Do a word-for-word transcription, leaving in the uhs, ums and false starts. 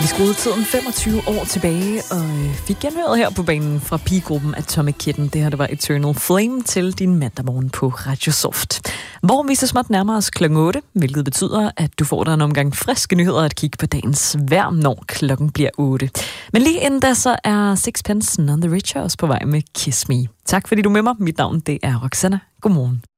Vi skruede tiden femogtyve år tilbage og fik genhøret her på banen fra pigegruppen Atomic Kitten. Det her, det var Eternal Flame til din mandag morgen på Radio Soft. Hvor vi så småt nærmer os klokken otte, hvilket betyder, at du får dig en omgang friske nyheder at kigge på dagens vejr, når klokken bliver otte. Men lige inden da, så er Sixpence None the Richer også på vej med Kiss Me. Tak fordi du er med mig. Mit navn, det er Roxanna. Godmorgen.